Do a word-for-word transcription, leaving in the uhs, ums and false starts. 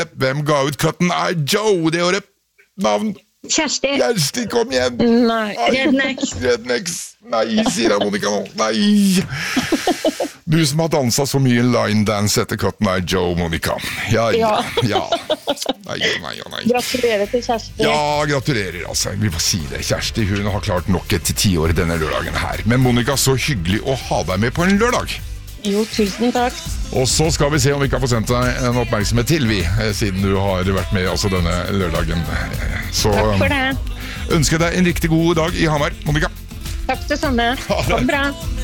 Hvem ga ut Cotton Eye Joe det året? Navn? Kjersti. Kjersti, kom igjen! Nei, Rednex. Rednex. Nei, sier jeg Monica nå. Nei! Du som har danset så mye line dance etter Cotton Eye Joe, Monica. Ja, ja, ja. Nei, nei, nei. Gratulerer til Kjersti. Ja, gratulerer, altså. Vi får si det. Kjersti, hun har klart nok et tiår denne lørdagen her. Men Monica, så hyggelig å ha deg med på en lørdag. Jo, tusen takk. Og så skal vi se om vi kan få sendt deg en oppmerksomhet til, vi, siden du har vært med altså denne lørdagen. Så takk for det. Ønsker deg en riktig god dag i Hamar, Monica. Takk det samme. Ha det bra.